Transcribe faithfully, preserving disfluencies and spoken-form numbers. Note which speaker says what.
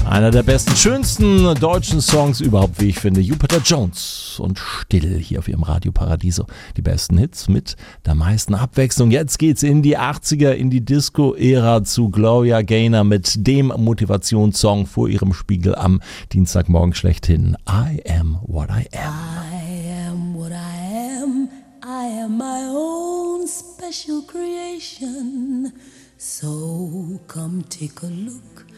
Speaker 1: Einer der besten, schönsten deutschen Songs überhaupt, wie ich finde. Jupiter Jones und Still hier auf ihrem Radio Paradiso. Die besten Hits mit der meisten Abwechslung. Jetzt geht's in die achtziger, in die Disco-Ära zu Gloria Gaynor mit dem Motivationssong vor ihrem Spiegel am Dienstagmorgen schlechthin. I am what I am.
Speaker 2: I am what I am. I am my own special creation. So come take a look